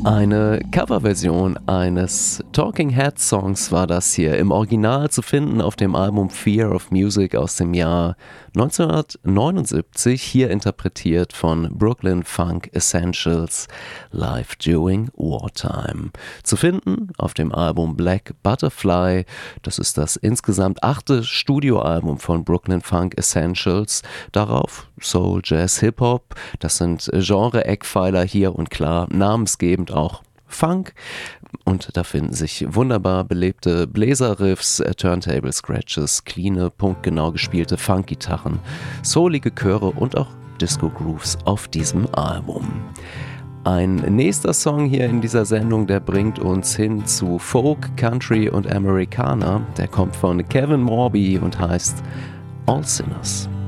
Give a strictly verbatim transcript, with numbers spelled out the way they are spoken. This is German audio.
Eine Coverversion eines Talking Heads Songs war das hier, im Original zu finden auf dem Album Fear of Music aus dem Jahr neunzehnhundertneunundsiebzig, hier interpretiert von Brooklyn Funk Essentials, live during wartime. Zu finden auf dem Album Black Butterfly, das ist das insgesamt achte Studioalbum von Brooklyn Funk Essentials, darauf Soul, Jazz, Hip-Hop, das sind Genre-Eckpfeiler hier und klar namensgebend auch Funk, und da finden sich wunderbar belebte Bläserriffs, Turntable-Scratches, cleane, punktgenau gespielte Funkgitarren, soulige Chöre und auch Disco-Grooves auf diesem Album. Ein nächster Song hier in dieser Sendung, der bringt uns hin zu Folk, Country und Americana. Der kommt von Kevin Morby und heißt All Sinners.